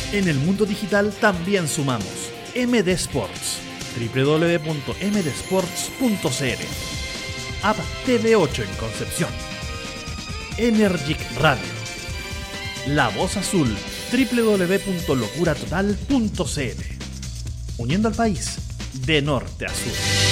En el mundo digital también sumamos MD Sports, www.mdsports.cl, App TV8 en Concepción, Energic Radio, La Voz Azul, www.locuratotal.cl, uniendo al país de norte a sur.